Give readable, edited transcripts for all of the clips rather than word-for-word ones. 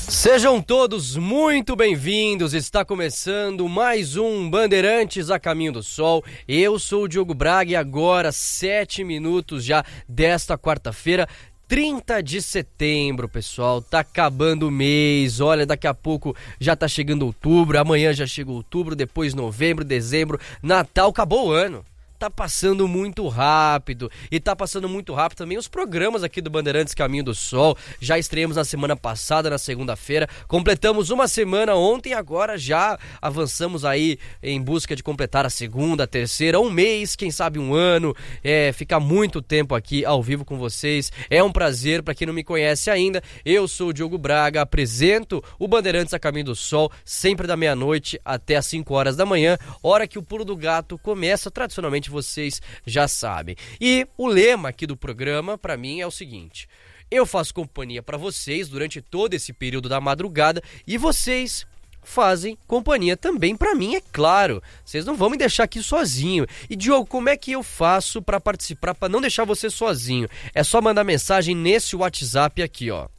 Sejam todos muito bem-vindos, está começando mais um Bandeirantes a Caminho do Sol. Eu sou o Diogo Braga e agora 7 minutos já desta quarta-feira, 30 de setembro, pessoal, tá acabando o mês, olha, daqui a pouco já tá chegando outubro, amanhã já chega outubro, depois novembro, dezembro, Natal, acabou o ano. Tá passando muito rápido, e tá passando muito rápido também os programas aqui do Bandeirantes Caminho do Sol. Já estreamos na semana passada, na segunda-feira, completamos uma semana ontem, agora já avançamos aí em busca de completar a segunda, a terceira, um mês, quem sabe um ano, ficar muito tempo aqui ao vivo com vocês. É um prazer, para quem não me conhece ainda, eu sou o Diogo Braga, apresento o Bandeirantes a Caminho do Sol, sempre da meia-noite até as 5 horas da manhã, hora que o Pulo do Gato começa, tradicionalmente vocês já sabem. E o lema aqui do programa, para mim, é o seguinte: eu faço companhia para vocês durante todo esse período da madrugada e vocês fazem companhia também para mim, é claro. Vocês não vão me deixar aqui sozinho. E Diogo, como é que eu faço para participar, para não deixar você sozinho? É só mandar mensagem nesse WhatsApp aqui, ó.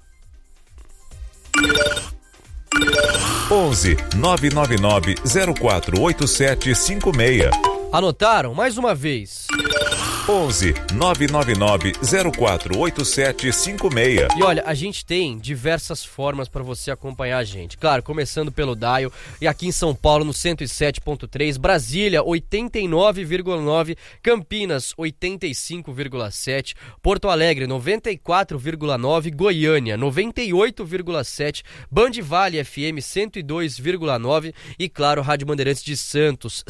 11 999 048756. Anotaram? Mais uma vez. 11 999 048756. E olha, a gente tem diversas formas para você acompanhar a gente. Claro, começando pelo Dial, e aqui em São Paulo no 107.3, Brasília 89,9, Campinas 85,7, Porto Alegre 94,9, Goiânia 98,7, Band Vale FM 102,9 e claro, Rádio Bandeirantes de Santos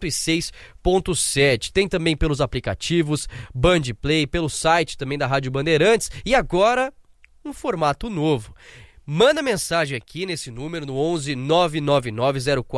106,7. Tem também pelos aplicativos Band Play, pelo site também da Rádio Bandeirantes e agora um formato novo. Manda mensagem aqui nesse número no 11 999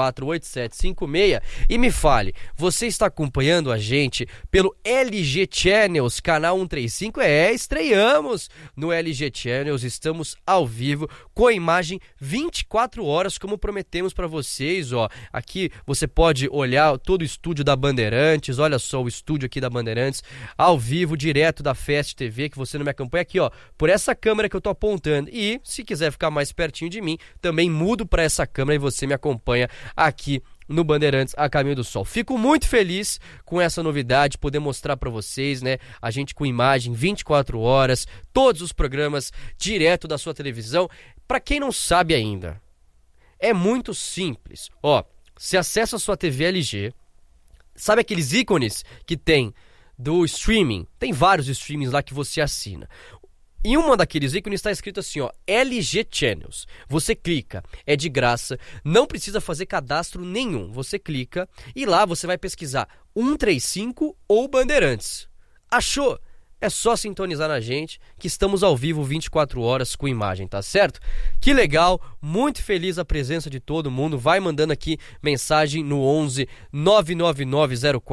048756 e me fale, você está acompanhando a gente pelo LG Channels, canal 135? Estreamos no LG Channels, estamos ao vivo com a imagem 24 horas, como prometemos para vocês, ó. Aqui você pode olhar todo o estúdio da Bandeirantes, olha só o estúdio aqui da Bandeirantes, ao vivo, direto da Fest TV, que você não me acompanha aqui, ó, por essa câmera que eu tô apontando. E se quiser ficar mais pertinho de mim, também mudo para essa câmera e você me acompanha aqui no Bandeirantes a Caminho do Sol. Fico muito feliz com essa novidade, poder mostrar para vocês, né, a gente com imagem 24 horas, todos os programas direto da sua televisão. Para quem não sabe ainda, é muito simples. Ó, você acessa a sua TV LG, sabe aqueles ícones que tem do streaming? Tem vários streamings lá que você assina. Em uma daqueles ícones está escrito assim, ó, LG Channels. Você clica, é de graça, não precisa fazer cadastro nenhum. Você clica e lá você vai pesquisar 135 ou Bandeirantes. Achou? É só sintonizar na gente que estamos ao vivo 24 horas com imagem, tá certo? Que legal, muito feliz a presença de todo mundo. Vai mandando aqui mensagem no 11 999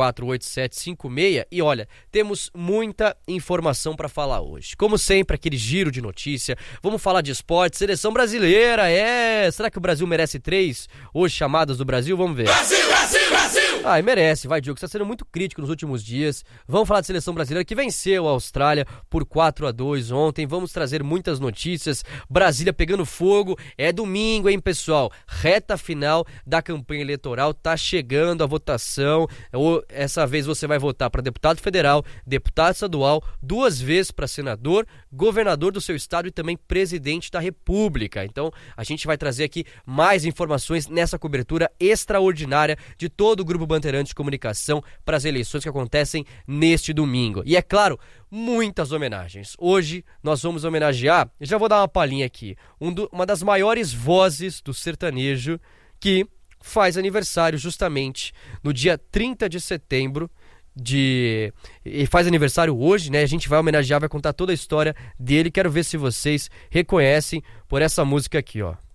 048756 e olha, temos muita informação para falar hoje. Como sempre, aquele giro de notícia, vamos falar de esporte, seleção brasileira, será que o Brasil merece 3 hoje chamadas do Brasil? Vamos ver. Brasil, Brasil, Brasil! Merece, vai Diogo, você está sendo muito crítico nos últimos dias. Vamos falar de seleção brasileira que venceu a Austrália por 4-2 ontem. Vamos trazer muitas notícias. Brasília pegando fogo. É domingo, hein, pessoal? Reta final da campanha eleitoral. Tá chegando a votação. Essa vez você vai votar para deputado federal, deputado estadual, 2 vezes para senador, governador do seu estado e também presidente da República. Então, a gente vai trazer aqui mais informações nessa cobertura extraordinária de todo o Grupo Bandeirantes de Comunicação para as eleições que acontecem neste domingo. E é claro, muitas homenagens. Hoje nós vamos homenagear, já vou dar uma palhinha aqui, uma das maiores vozes do sertanejo que faz aniversário justamente no dia 30 de setembro. E faz aniversário hoje, né? A gente vai homenagear, vai contar toda a história dele. Quero ver se vocês reconhecem por essa música aqui, ó.